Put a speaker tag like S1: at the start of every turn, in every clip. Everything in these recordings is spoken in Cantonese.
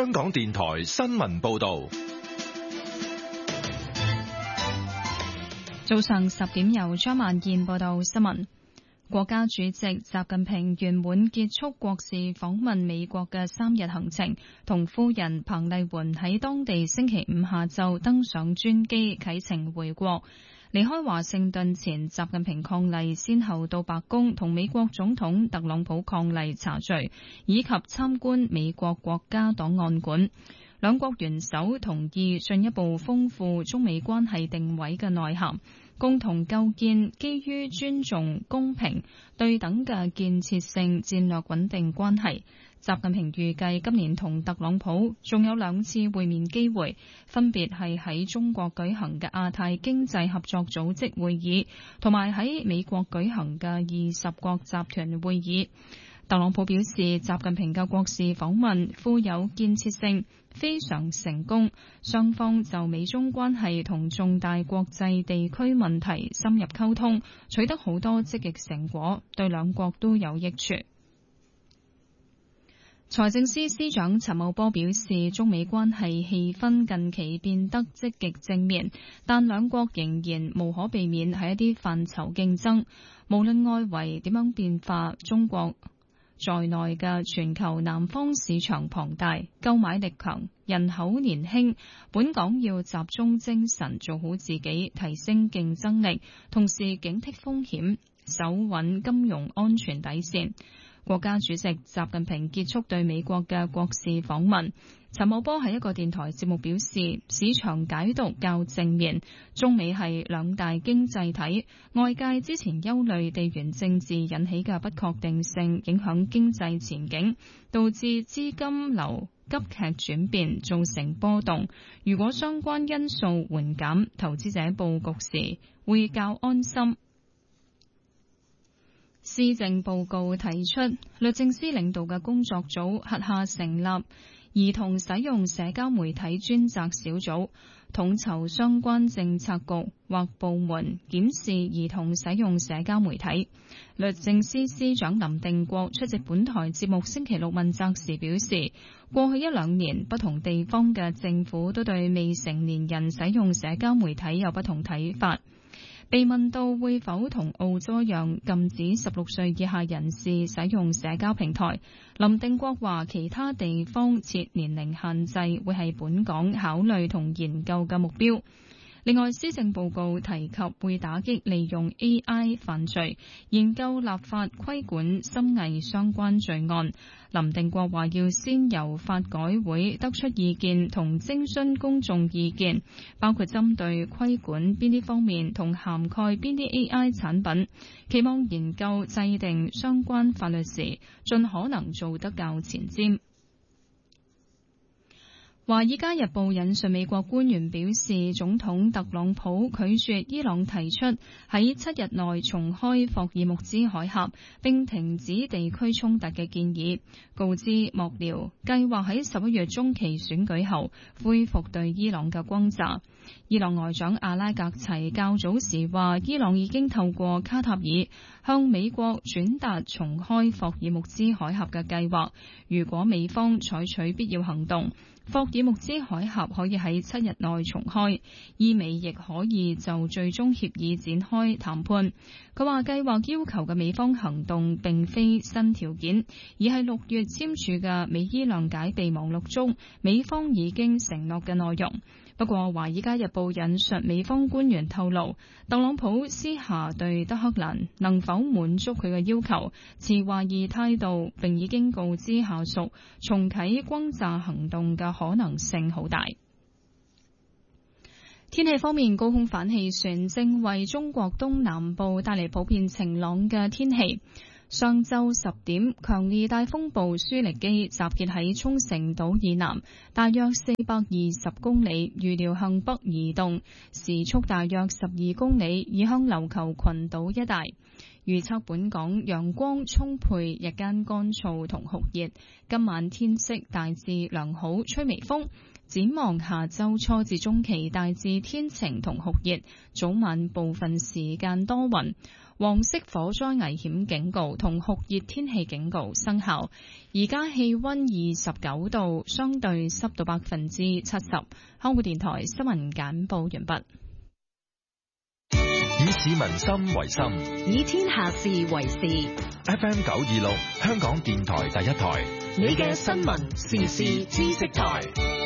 S1: 香港電台新聞報道。
S2: 早上10點由張萬燕報道新聞。國家主席習近平圓滿結束國事訪問美國嘅3日行程，同夫人彭麗媛喺當地星期五下晝登上專機啟程回國。離開華盛頓前，習近平伉儷先後到白宮同美國總統特朗普伉儷茶敘，以及參觀美國國家檔案館。兩國元首同意進一步豐富中美關係定位嘅內涵，共同構建基於尊重、公平、對等嘅建設性戰略穩定關係。習近平預計今年同特朗普仲有2次會面機會，分別係喺中國舉行嘅亞太經濟合作組織會議，同埋喺美國舉行嘅20國集團會議。特朗普表示，習近平嘅國事訪問富有建設性，非常成功，雙方就美中關係同重大國際地區問題深入溝通，取得好多積極成果，對兩國都有益處。財政司司長陳茂波表示，中美關係氣氛近期變得積極正面，但兩國仍然無可避免喺一啲範疇競爭。無論外圍點樣變化，中國在內嘅全球南方市場龐大，購買力強，人口年輕，本港要集中精神做好自己，提升競爭力，同時警惕風險，守穩金融安全底線。國家主席習近平結束對美國嘅國事訪問。陳茂波喺一個電台節目表示，市場解讀較正面，中美係兩大經濟體，外界之前憂慮地緣政治引起嘅不確定性影響經濟前景，導致資金流急劇轉變，造成波動。如果相關因素緩減，投資者佈局時會較安心。施政報告提出，律政司領導嘅工作組轄下成立兒童使用社交媒體專責小組，統籌相關政策局或部門檢視兒童使用社交媒體。律政司司長林定國出席本台節目星期六問責時表示，過去1-2年不同地方嘅政府都對未成年人使用社交媒體有不同睇法。被問到會否同澳洲一樣禁止16歲以下人士使用社交平台，林定國話其他地方設年齡限制會係本港考慮同研究嘅目標。另外，施政報告提及會打擊利用 AI 犯罪，研究立法規管深偽相關罪案。林定國話要先由法改會得出意見同徵詢公眾意見，包括針對規管邊啲方面同涵蓋邊啲 AI 產品，期望研究制定相關法律時盡可能做得較前瞻。《華爾街日報》引述美國官員表示，總統特朗普拒絕伊朗提出喺7日內重開霍爾木茲海峽並停止地區衝突嘅建議，告知幕僚計劃喺11月中期選舉後恢復對伊朗嘅轟炸。伊朗外長阿拉格齊較早時話，伊朗已經透過卡塔爾向美國轉達重開霍爾木茲海峽嘅計劃，如果美方採取必要行動，霍爾木茲海峽可以喺7日內重開，伊美亦可以就最終協議展開談判。佢話計劃要求嘅美方行動並非新條件，而係6月簽署嘅美伊諒解備忘錄中美方已經承諾嘅內容。不過，《華爾街日報》引述美方官員透露，特朗普私下對德黑蘭能否滿足佢嘅要求持懷疑態度，並已經告知下屬重啟轟炸行動嘅可能性好大。天氣方面，高空反氣旋正為中國東南部帶嚟普遍晴朗嘅天氣。上晝10點，強烈大風暴舒力基集結喺沖繩島以南，大約420公里，預料向北移動，時速大約12公里，移向琉球群島一帶。預測本港陽光充沛，日間乾燥同酷熱，今晚天色大致良好，吹微風。展望下周初至中期大致天晴同酷熱，早晚部分時間多雲。 黃色火災危險警告同酷熱天氣警告生效。而家氣溫29度，相對濕度70%。香港電台新聞簡報完畢。
S1: 以市民心為心，
S3: 以天下事為事。
S1: FM 926，香港電台第一台，
S3: 你嘅新聞時事知識台。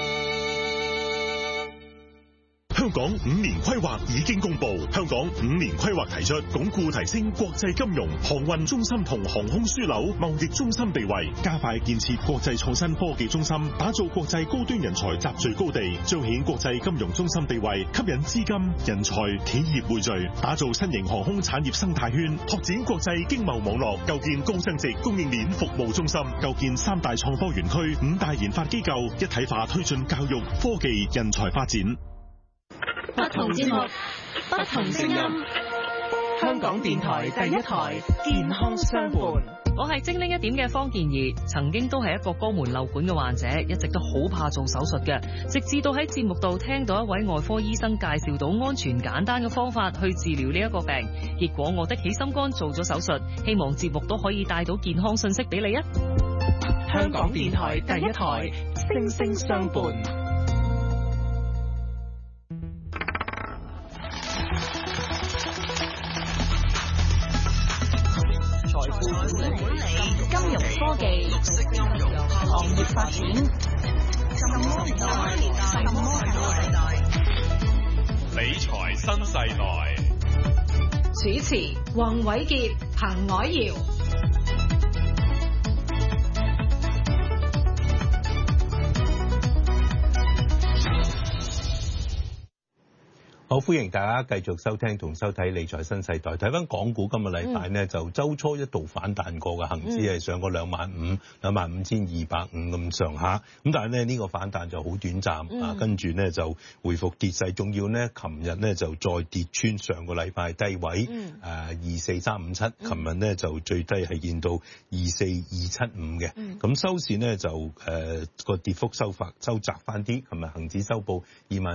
S4: 香港5年規劃已經公布，香港5年規劃提出鞏固提升國際金融、航運中心同航空樞紐貿易中心地位，加快建設國際創新科技中心，打造國際高端人才集聚高地，彰顯國際金融中心地位，吸引資金、人才、企業匯聚，打造新型航空產業生態圈，拓展國際經貿網絡，構建高增值供應鏈服務中心，構建3大創科園區、5大研發機構，一體化推進教育、科技、人才發展。
S3: 不同節目，不同聲音。香港電台第一台，健康相伴。
S5: 我係精靈一點嘅方健儀，曾經都係一個肛門漏管嘅患者，一直都好怕做手術嘅。直至到喺節目度聽到一位外科醫生介紹到安全簡單嘅方法去治療呢一個病，結果我的起心肝做咗手術。希望節目都可以帶到健康信息俾你啊！
S3: 香港電台第一台，聲聲相伴。金融科技、行業發展，
S1: 理財新世代。
S3: 主持黃偉傑、彭藹瑤。
S6: 好，歡迎大家繼續收聽同收睇理財新世代。睇翻港股今個禮拜呢，就週初一度反彈過嘅，恒指係上過25,000、25,250咁上下。咁但係咧呢個反彈就好短暫，跟住呢就回復跌勢，仲要呢琴日呢就再跌穿上個禮拜低位24357，琴日呢就最低係見到24275嘅。咁收市呢就個跌幅收窄翻啲，琴日恒指收報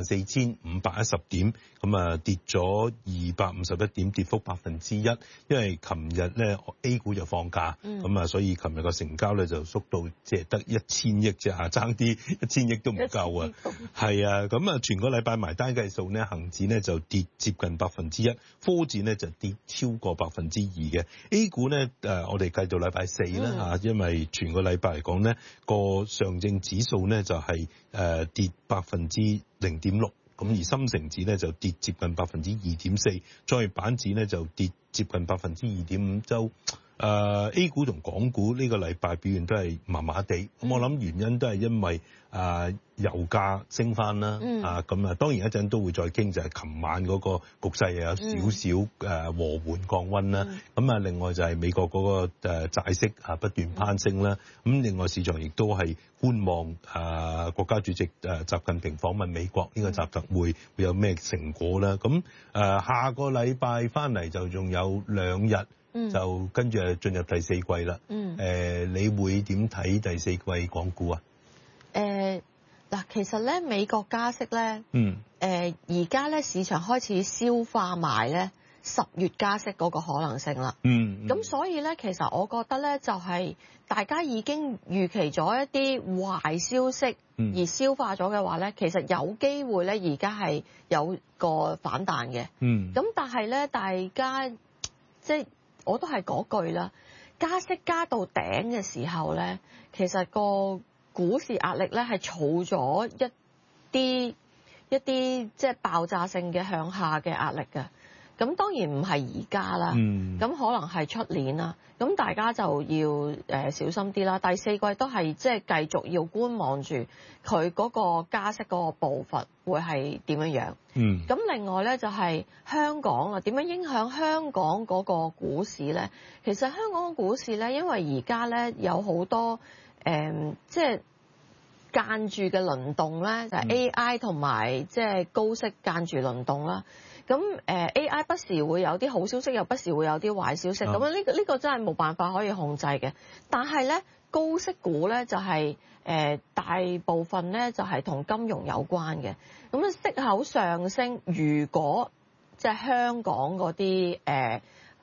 S6: 24,510點。咁啊跌咗251點，跌幅1%。因為琴日咧 A 股就放假，咁啊所以琴日個成交咧就縮到即係得1000億啫，爭啲1000億都唔夠啊。係啊，咁啊全個禮拜埋單計數呢，恒指呢就跌接近1%，科指呢就跌超過2%嘅。A 股呢我哋計到禮拜4啦嚇，因為全個禮拜嚟講呢個上證指數呢就係跌0.6%。咁而深成指咧就跌接近2.4%，再板指咧就跌接近2.5%。就A 股同港股呢個禮拜表現都係麻麻地。咁我諗原因都係因為油價升翻啦，咁啊當然一陣都會再傾，就係琴晚嗰個局勢有少少和緩降溫啦。咁啊另外就係美國嗰個債息不斷攀升啦。咁另外市場亦都係觀望國家主席習近平訪問美國呢個習特會有咩成果啦。咁下個禮拜翻嚟就仲有2日。就跟住進入第四季啦。你會點睇第四季港股啊？
S7: 嗱，其實咧美國加息咧，而家咧市場開始消化埋咧10月加息嗰個可能性啦。咁所以咧，其實我覺得咧就係大家已經預期咗一啲壞消息而消化咗嘅話咧，其實有機會咧而家係有個反彈嘅。咁但係咧，大家即係。我都係嗰句啦，加息加到頂嘅時候咧，其實個股市壓力咧係儲咗一啲即係爆炸性嘅向下嘅壓力嘅。咁當然唔係而家啦，咁可能係出年啦。咁大家就要小心啲啦。第四季都係即係繼續要觀望住佢嗰個加息嗰個步伐會係點樣樣。咁另外咧就係香港啦，點樣影響香港嗰個股市咧？其實香港嘅股市咧，因為而家咧有好多即係間住嘅輪動咧，就係 AI 同埋即係高息間住輪動啦。咁AI 不時會有啲好消息，又不時會有啲壞消息。咁呢個真係冇辦法可以控制嘅。但係咧高息股咧就係大部分咧就係同金融有關嘅。咁息口上升，如果即係香港嗰啲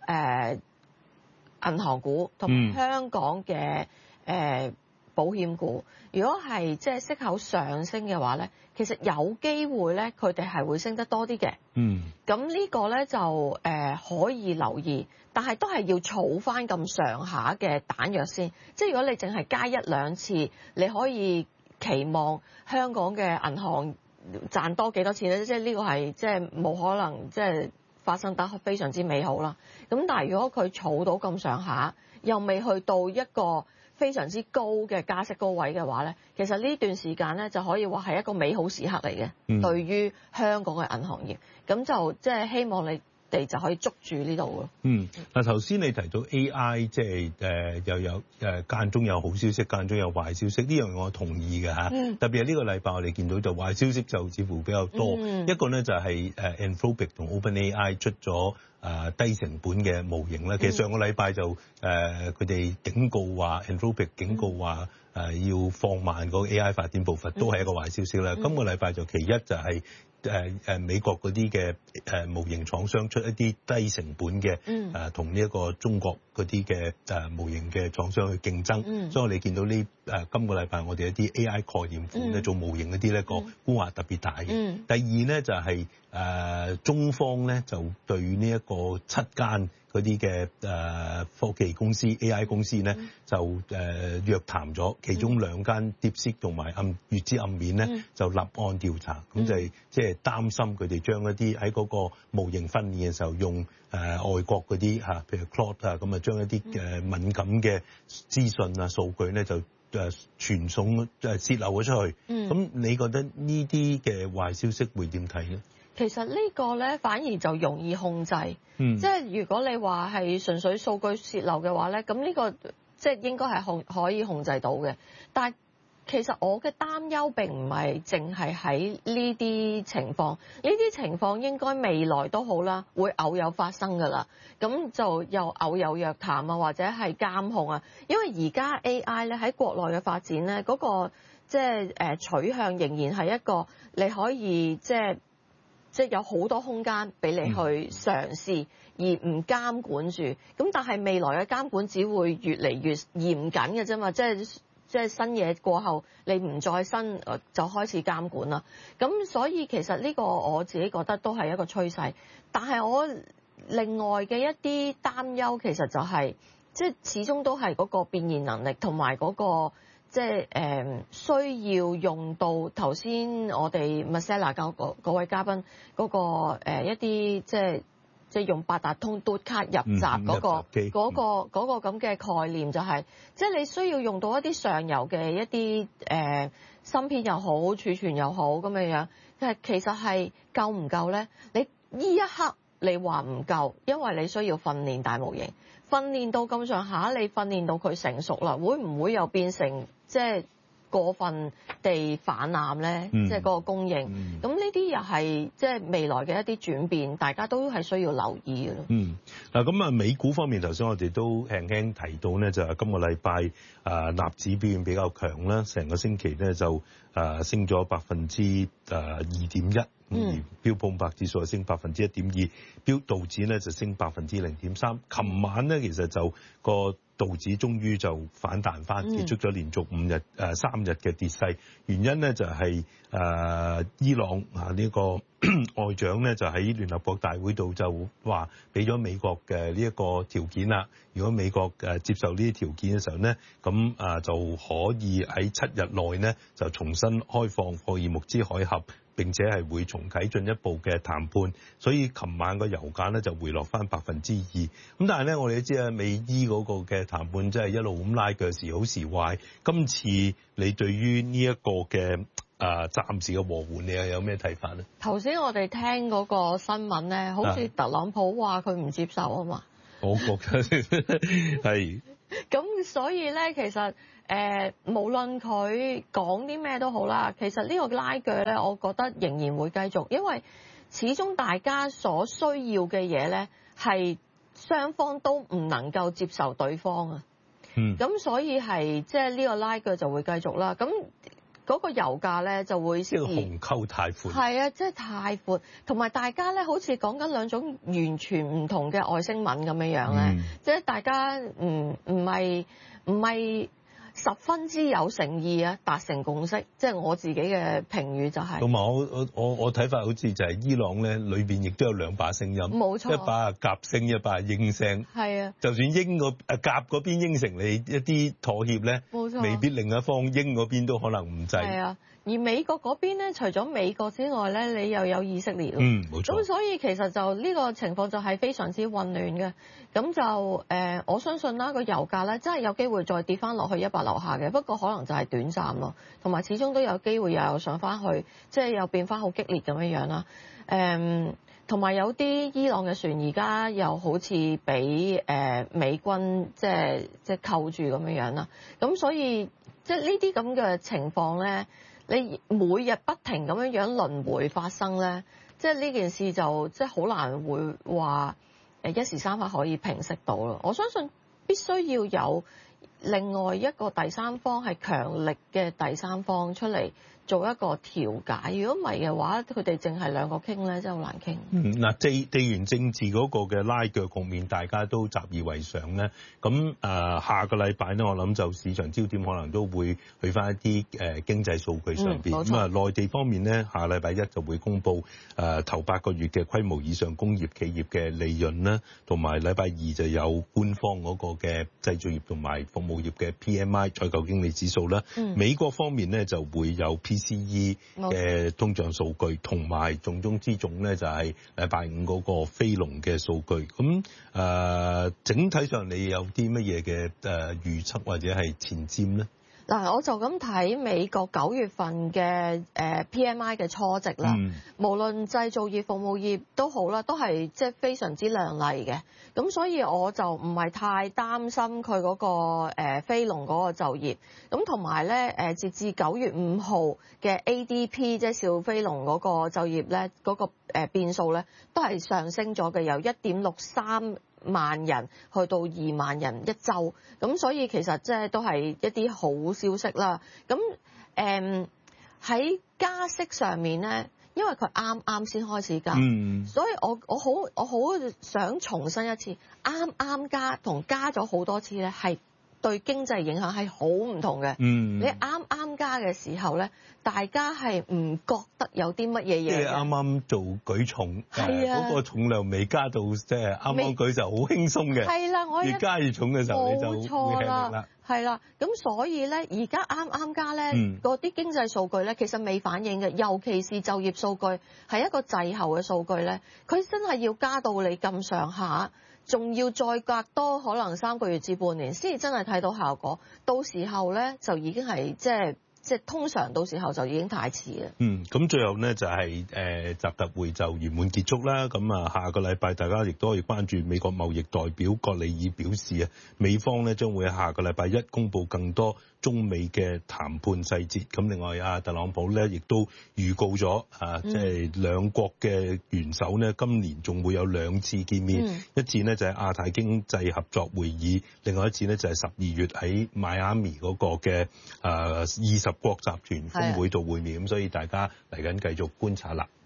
S7: 銀行股同埋香港嘅保險股，如果係即係息口上升嘅話咧，其實有機會咧佢哋係會升得多啲嘅。咁呢個咧就可以留意，但係都係要儲翻咁上下嘅彈藥先。即係如果你淨係加一兩次，你可以期望香港嘅銀行賺多幾多錢咧？即係呢個係即係冇可能即係發生得非常之美好啦。咁但係如果佢儲到咁上下，又未去到一個非常之高嘅加息高位嘅話咧，其實呢段時間咧就可以話係一個美好時刻嚟嘅，對於香港嘅銀行業，咁就即係希望你哋就可以捉住呢度咯。
S6: 嗱頭先你提到 AI， 即係又有間中有好消息，間中有壞消息，呢樣我同意嘅嚇。特別係呢個禮拜我哋見到就壞消息就似乎比較多，一個咧就係Anthropic 同 OpenAI 出咗低成本嘅模型啦。其實上個禮拜就佢哋警告話 Anthropic 警告話要放慢個 AI 發展步伐，都係一個壞消息啦。今個禮拜就其一就係美國嗰啲嘅模型廠商出一啲低成本嘅同呢一個中國嗰啲嘅模型嘅廠商去競爭，所以我哋見到呢今個禮拜我哋一啲 AI 概念股咧做模型嗰啲咧個沽壓特別大嘅。第二咧就係中方咧就對呢一個7間嗰啲嘅科技公司 AI 公司咧就約談咗，其中2間 DeepSeek 同埋月之暗面咧就立案調查，咁就係即係擔心佢哋將一啲喺嗰個模型訓練嘅時候用外國嗰啲譬如 Claude 啊，咁啊將一啲敏感嘅資訊啊數據咧就傳送泄漏咗出去。咁你覺得呢啲嘅壞消息會點睇咧？
S7: 其實呢個咧反而就容易控制，即係如果你話係純粹數據泄漏嘅話咧，咁呢個即係應該係可以控制到嘅。但係其實我嘅擔憂並唔係淨係喺呢啲情況，呢啲情況應該未來都好啦，會偶有發生㗎啦。咁就又偶有約談啊，或者係監控啊。因為而家 AI 咧喺國內嘅發展咧，嗰個即係取向仍然係一個你可以即係有好多空間俾你去嘗試，而唔監管住。咁但係未來嘅監管只會越嚟越嚴謹嘅啫嘛，即係新嘢過後，你唔再新就開始監管啦。咁所以其實呢個我自己覺得都係一個趨勢。但係我另外嘅一啲擔憂其實就係即係始終都係嗰個變現能力同埋嗰個。即係需要用到頭先我哋 Marcella 嗰位嘉賓嗰個一啲即係用八達通嘟卡入閘嗰個咁嘅概念，就係即係你需要用到一啲上游嘅一啲芯片又好儲存又好咁樣，其實係夠唔夠咧？你呢一刻你話唔夠，因為你需要訓練大模型，訓練到咁上下，你訓練到佢成熟啦，會唔會又變成即係過分地氾濫咧？即係嗰個供應，咁呢啲又係即係未來嘅一啲轉變，大家都係需要留意嘅咯。
S6: 嗱咁啊，美股方面頭先我哋都輕輕提到咧，就係今個禮拜納指表現比較強啦，成個星期咧就升咗2.1%，而標普500指數升1.2%，道指咧就升0.3%。琴晚咧其實就個道指終於就反彈翻，結束咗連續3日嘅跌勢。原因咧就係伊朗呢個外長咧就喺聯合國大會度就話俾咗美國嘅呢一個條件啦。如果美國接受呢啲條件嘅時候咧，咁就可以喺7日內咧就重新開放霍爾木茲海峽，並且係會重啟進一步嘅談判。所以琴晚個油價咧就回落翻2%。咁但係咧我哋都知啊，美伊嗰個嘅談判真係一路咁拉鋸，時好時壞。今次你對於呢一個嘅暫時嘅和緩，你又有咩睇法咧？頭
S7: 先我哋聽嗰個新聞咧，好似特朗普話佢唔接受啊嘛。
S6: 我覺得係。
S7: 咁所以咧，其實無論佢講啲咩都好啦，其實呢個拉鋸咧，我覺得仍然會繼續，因為始終大家所需要嘅嘢咧，係雙方都唔能夠接受對方啊。咁所以係即係呢個拉鋸就會繼續啦。咁嗰個油價咧就會
S6: 即係鴻溝太闊。
S7: 係啊，即係太闊，同埋大家咧好似講緊兩種完全唔同嘅外星文咁樣樣咧，即係大家唔係十分之有誠意啊，達成共識，即係我自己嘅評語就係。
S6: 同埋我睇法好似就係伊朗咧，裏邊亦都有兩把聲音，
S7: 冇錯，
S6: 一把係鴿聲，一把係鷹聲。係啊，就算鴿嗰邊應承你一啲妥協咧，冇錯，未必另一方鷹嗰邊都可能唔制。係啊。
S7: 而美國嗰邊咧，除咗美國之外咧，你又有以色列咯。
S6: 冇錯。咁
S7: 所以其實就呢個情況就係非常之混亂嘅。咁就我相信啦，個油價咧真係有機會再跌翻落去100樓下嘅，不過可能就係短暫咯。同埋始終都有機會又上翻去，即係又變翻好激烈咁樣樣啦。同埋有啲伊朗嘅船而家又好似俾美軍即係扣住咁樣樣啦。咁所以即係呢啲咁嘅情況咧，你每日不停咁樣樣輪迴發生咧，即係呢件事就即係好難會話一時三刻可以平息到咯。我相信必須要有另外一個第三方係強力嘅第三方出嚟做一個調解。如果唔係嘅話，佢哋淨係兩個傾咧，真係好難傾。
S6: 嗱，地緣政治嗰個嘅拉鋸局面，大家都習以為常咧。咁下個禮拜咧，我諗就市場焦點可能都會去翻一啲經濟數據上邊。咁啊，內地方面咧，下禮拜一就會公布頭8個月嘅規模以上工業企業嘅利潤啦，同埋禮拜二就有官方嗰個嘅製造業同埋服務業嘅 PMI 採購經理指數啦。美國方面咧就會有 PCE 嘅通脹數據，同埋重中之重咧就係禮拜5嗰個非農嘅數據。咁整體上你有啲乜嘢嘅預測或者係前瞻咧？
S7: 嗱，我就咁睇美國9月份嘅PMI 嘅初值啦，無論製造業、服務業都好啦，都係即係非常之亮麗嘅。咁所以我就唔係太擔心佢嗰個非農嗰個就業。咁同埋咧截至9月5號嘅 ADP 即係小非農嗰個就業咧嗰個變數咧都係上升咗嘅，由1.63萬人去到2萬人一週，咁所以其實即係都係一啲好消息啦。咁喺加息上面咧，因為佢啱啱先開始加，所以我好想重申一次，啱啱加同加咗好多次咧，係對經濟影響係好唔同嘅。你啱啱加嘅時候咧，大家係唔覺得有啲乜嘢嘢。即係
S6: 啱啱做舉重，嗰個重量未加到，即係啱啱舉就好輕鬆嘅。係啦，我越加越重嘅時候你就會吃力啦。
S7: 係啦，咁所以咧，而家啱啱加咧，嗰啲經濟數據咧，其實未反映嘅，尤其是就業數據係一個滯後嘅數據咧，佢真係要加到你咁上下。仲要再隔多可能3個月至半年先至真係睇到效果，到時候咧就已經係即係通常到時候就已經太遲啦。
S6: 咁最後呢，就係習特會就圓滿結束啦。咁啊下個禮拜大家亦都可以關注美國貿易代表葛里爾表示啊，美方呢將會喺下個禮拜一公布更多中美嘅談判細節。咁另外特朗普咧亦都預告咗即係兩國嘅元首呢今年仲會有2次見面，一次呢就係亞太經濟合作會議，另外一次呢就係12月喺邁阿密嗰個嘅20國集團峰會度會面。咁所以大家嚟緊繼續觀察啦。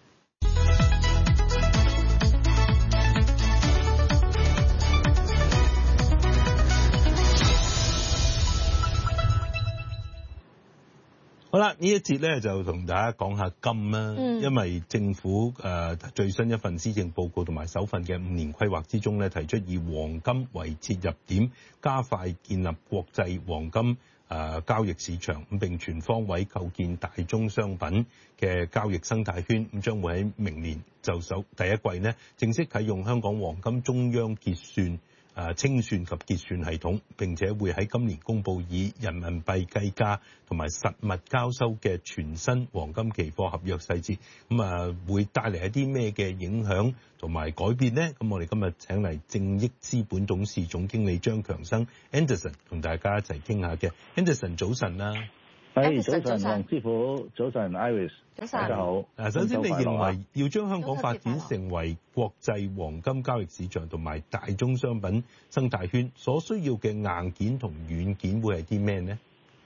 S6: 好啦，呢一節咧就同大家講下金啦，因為政府最新一份施政報告同埋首份嘅5年規劃之中咧，提出以黃金為切入點，加快建立國際黃金交易市場，咁並全方位構建大宗商品嘅交易生態圈，咁將會喺明年就第一季呢正式啟用香港黃金中央結算清算及結算系統，並且會喺今年公佈以人民幣計價同埋實物交收嘅全新黃金期貨合約細節。咁會帶嚟一啲咩嘅影響同埋改變呢？咁我哋今日請嚟正益資本董事總經理張強生 Anderson 同大家一齊傾下嘅。Anderson 早晨啦。
S8: 早晨黃師傅，早晨 Iris， 早晨大家好。
S6: 首先你認為要將香港發展成為國際黃金交易市場同埋大宗商品生態圈，所需要嘅硬件同軟件會係啲咩呢？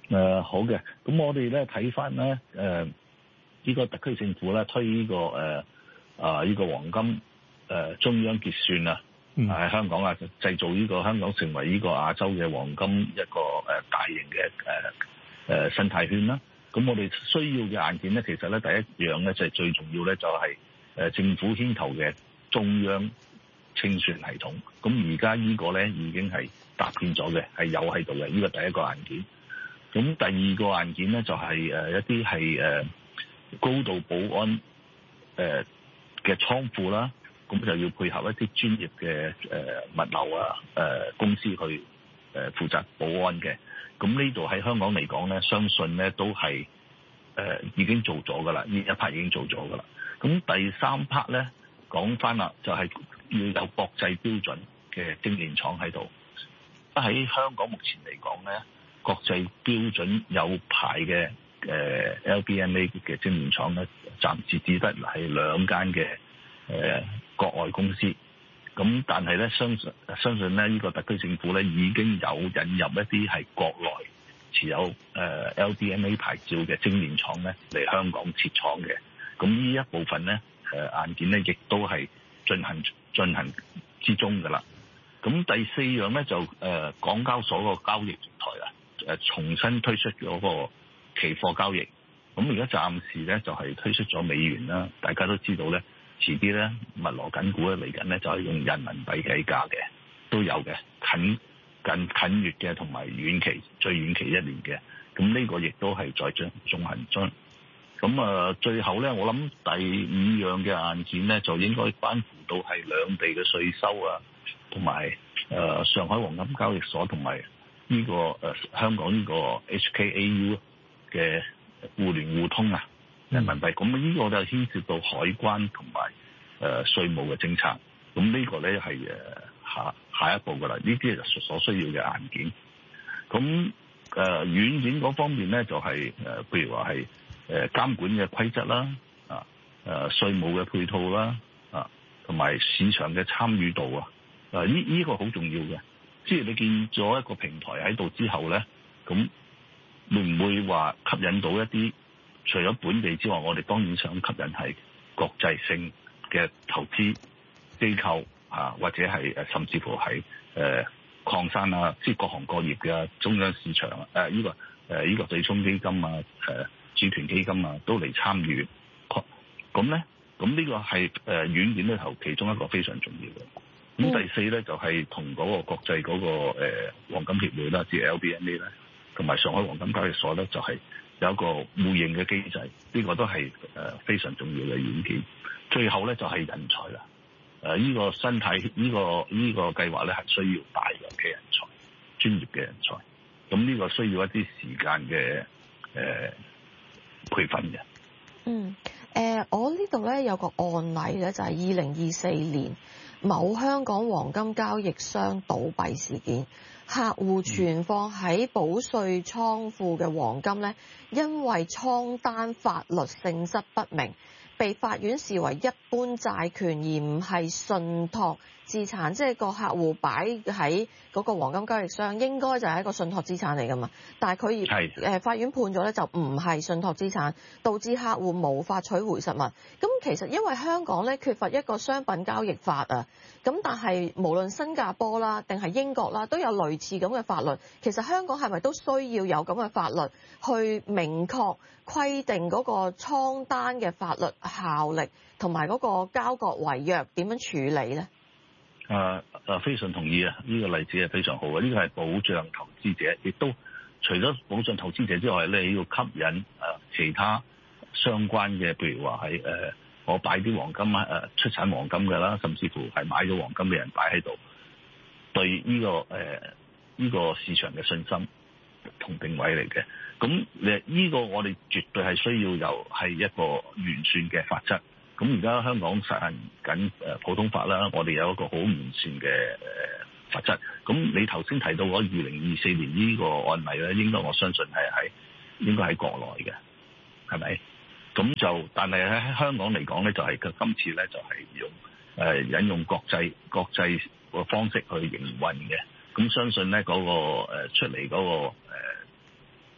S8: 好嘅，咁我哋咧睇翻咧呢個特區政府咧推呢個黃金中央結算啊，喺香港啊製造呢個香港成為呢個亞洲嘅黃金一個大型嘅生態圈啦。咁我哋需要嘅硬件咧，其實咧第一樣咧就係最重要咧，就係政府牽頭嘅中央清算系統。咁而家呢個咧已經係搭建咗嘅，係有喺度嘅。呢個第一個硬件。咁第二個硬件咧就係一啲係高度保安嘅倉庫啦。咁就要配合一啲專業嘅物流啊公司去負責保安嘅。咁呢度喺香港嚟講咧，相信咧都係已經做咗噶啦，呢一 part 已經做咗噶啦。咁第三 part 咧講翻啦，就係要有國際標準嘅精煉廠喺度。喺香港目前嚟講咧，國際標準有牌嘅LBMA 嘅精煉廠咧，暫時只得係2間嘅國外公司。咁但係咧，相信咧呢個特區政府咧已經有引入一啲係國內持有LBMA 牌照嘅精煉廠咧嚟香港設廠嘅。咁呢一部分咧硬件咧亦都係進行之中㗎啦。咁第四樣咧就港交所個交易平台啊，重新推出嗰個期貨交易。咁而家暫時咧就係推出咗美元啦，大家都知道咧。遲啲咧，密鑼緊鼓咧嚟緊咧，就係用人民幣計價嘅，都有嘅，近月嘅同埋遠期最遠期1年嘅，咁呢個亦都係在進行中。咁最後咧，我諗第5樣嘅硬件咧，就應該關乎到係兩地嘅稅收啊，同埋上海黃金交易所同埋呢個香港呢個 HKAU 嘅互聯互通啊。人民幣，咁呢個就牽涉到海關同埋稅務嘅政策，咁呢個咧係下一步噶啦，呢啲就所需要嘅硬件。咁軟件嗰方面咧就係譬如話係監管嘅規則啦，稅務嘅配套啦，同埋市場嘅參與度啊，呢個好重要嘅。即係你建咗一個平台喺度之後咧，咁會唔會話吸引到一啲？除咗本地之外，我哋當然想吸引係國際性嘅投資機構或者係甚至乎係礦山啊，即係各行各業嘅中央市場呢個對沖基金啊、主權基金啊都嚟參與。咁咧，咁呢個係軟件裏頭其中一個非常重要嘅。咁第四咧就係同嗰個國際嗰個黃金協會啦，即係 LBMA 咧，同埋上海黃金交易所咧，就係有一個互認嘅機制，呢個都係非常重要嘅軟件。最後咧就係人才啦，呢個生態呢個計劃咧係需要大量嘅人才，專業嘅人才。咁呢個需要一啲時間嘅培訓嘅。
S7: 我呢度咧有個案例咧，就係2024年某香港黃金交易商倒閉事件。客戶存放喺保稅倉庫嘅黃金咧，因為倉單法律性質不明，被法院視為一般債權而唔係信託資產，即係個客戶擺喺嗰個黃金交易商應該就係一個信託資產嚟㗎嘛，但係佢法院判咗咧就唔係信託資產，導致客戶無法取回實物。咁其實因為香港咧缺乏一個商品交易法啊，咁但係無論新加坡啦定係英國啦都有類似咁嘅法律。其實香港係咪都需要有咁嘅法律去明確規定嗰個倉單嘅法律效力同埋嗰個交割違約點樣處理咧？
S8: 非常同意啊！呢個例子係非常好嘅，呢個係保障投資者，亦都除咗保障投資者之外咧，要吸引其他相關嘅，譬如話係我擺啲黃金出產黃金嘅啦，甚至乎係買咗黃金嘅人擺喺度，對呢個市場嘅信心同定位嚟嘅。咁呢個我哋絕對係需要有係一個完善嘅法則。咁而家香港實行緊普通法啦，我哋有一個好完善嘅法則。咁你頭先提到嗰2024年呢個案例咧，應該我相信應該喺國內嘅，係咪？咁就但係喺香港嚟講咧，就係今次咧就係引用國際個方式去營運嘅。咁相信咧嗰個出嚟嗰個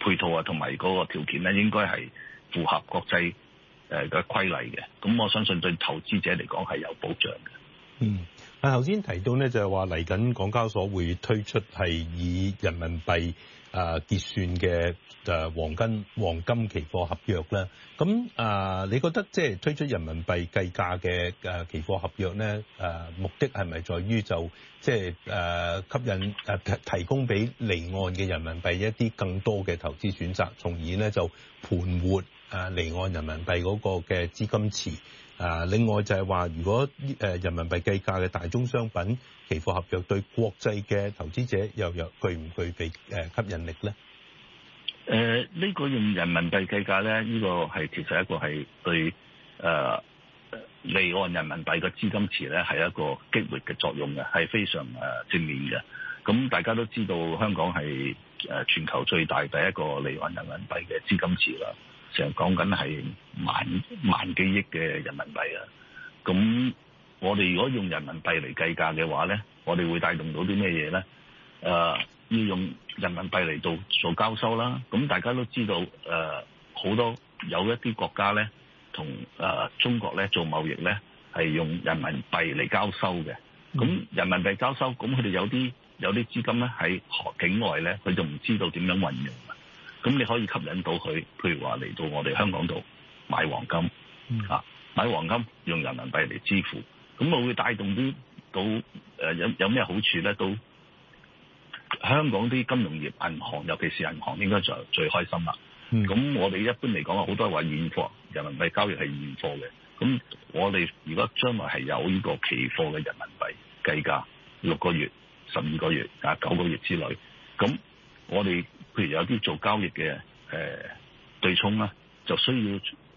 S8: 配套啊同埋嗰個條件咧，應該係符合國際嘅規例嘅。咁我相信對投資者嚟講係有保障嘅。
S6: 頭先提到咧就係話嚟緊港交所會推出係以人民幣結算嘅黃金期貨合約啦。咁你覺得即係推出人民幣計價嘅期貨合約咧，目的係咪在於就即係吸引提供俾離岸嘅人民幣一啲更多嘅投資選擇，從而咧就盤活離岸人民幣嗰個嘅資金池？另外就係話，如果人民幣計價嘅大宗商品期貨合約對國際嘅投資者又具唔具備吸引力咧？
S8: 呢個用人民幣計價咧，呢個係其實一個係對離岸人民幣嘅資金池咧係一個激活嘅作用嘅，係非常正面嘅。咁大家都知道香港係全球最大第一個離岸人民幣嘅資金池啦。成日講緊係萬幾億嘅人民幣啊！咁我哋如果用人民幣嚟計價嘅話咧，我哋會帶動到啲咩嘢咧？要用人民幣嚟做交收啦。咁大家都知道好多有一啲國家咧，同中國咧做貿易咧係用人民幣嚟交收嘅。咁人民幣交收，咁佢哋有啲資金咧喺境外咧，佢就唔知道點樣運用。咁你可以吸引到佢，譬如話嚟到我哋香港度買黃金，買黃金用人民幣嚟支付，咁我會帶動到有咩好處咧？到香港啲金融業銀行，尤其是銀行應該就最開心啦。咁我哋一般嚟講好多話現貨，人民幣交易係現貨嘅。咁我哋如果將來係有呢個期貨嘅人民幣計價，6個月、12個月、9個月之類，咁我哋譬如有啲做交易嘅對沖啦，就需要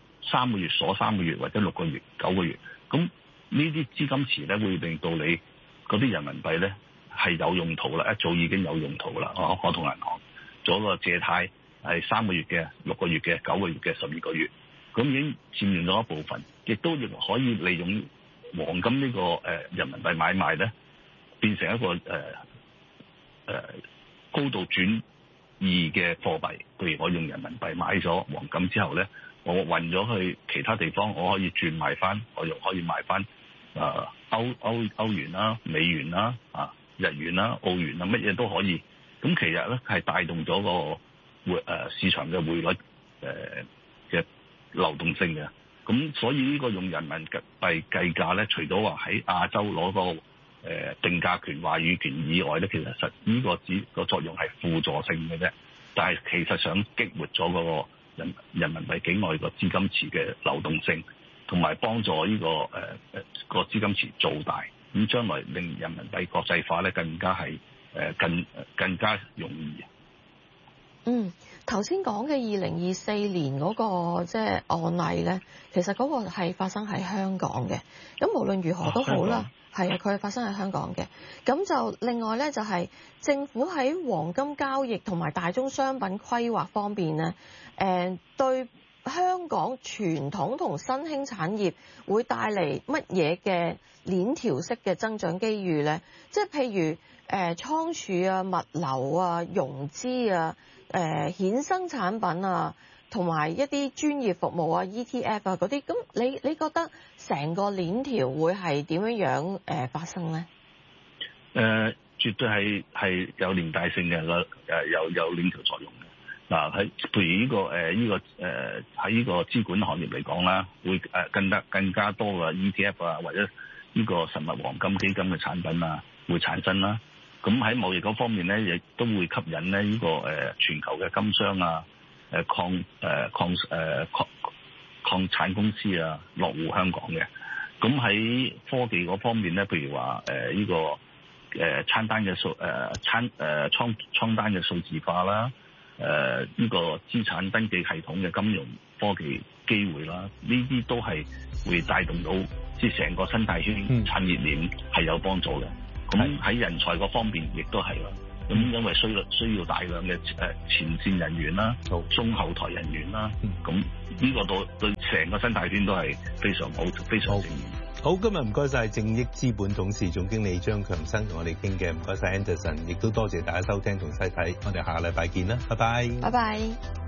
S8: 3個月鎖3個月或者6個月、9個月。咁呢啲資金池咧會令到你嗰啲人民幣咧係有用途啦，一早已經有用途啦。我同銀行做一個借貸係3個月嘅、6個月嘅、9個月嘅、12個月，咁已經佔用咗一部分，亦都可以利用黃金呢個人民幣買賣咧，變成一個高度轉移嘅貨幣。譬如我用人民幣買咗黃金之後咧，我運咗去其他地方，我可以轉賣翻，我又可以賣翻歐元啦、美元啦、日元啦、澳元啦，乜嘢都可以。咁其實咧係帶動咗個市場嘅匯率嘅流動性嘅。咁所以呢個用人民幣計價咧，除咗話喺亞洲攞個定價權、話語權以外咧，其實呢個作用係輔助性嘅啫。但係其實想激活咗嗰個人民幣境外個資金池嘅流動性，同埋幫助呢個資金池做大，咁將來令人民幣國際化咧更加係更加容易。
S7: 頭先講嘅2024年嗰個即係案例咧，其實嗰個係發生喺香港嘅。咁無論如何都好啦，係啊，佢係發生喺香港嘅。咁就另外咧，就係政府喺黃金交易同埋大宗商品規劃方面咧，對香港傳統同新興產業會帶嚟乜嘢嘅鏈條式嘅增長機遇咧？即係譬如倉儲啊、物流啊、融資啊、衍生產品啊，同埋一啲專業服務啊、ETF 啊嗰啲，咁你覺得成個鏈條會係點樣發生咧？
S8: 絕對係有連帶性嘅，有鏈條作用嘅。嗱，喺譬如喺呢個資管行業嚟講啦，會更加多嘅 ETF 啊，或者呢個實物黃金基金嘅產品啊，會產生啦。咁喺貿易嗰方面咧，亦都會吸引咧呢個全球嘅金商啊、礦產公司啊落戶香港嘅。咁喺科技嗰方面咧，譬如話呢個倉單嘅數字化啦，呢個資產登記系統嘅金融科技機會啦，呢啲都係會帶動到即係成個生態圈產業鏈係有幫助嘅。咁喺人才嗰方面亦都係啦。咁因為需要大量嘅前線人員啦、中後台人員啦，咁呢個對成個生態圈都係非常好、非常正面。
S6: 好，今日唔該晒正益資本董事總經理張強生同我哋傾嘅，唔該晒 Anderson，亦都多謝大家收聽同細睇，我哋下個禮拜見啦，拜拜。
S7: 拜拜。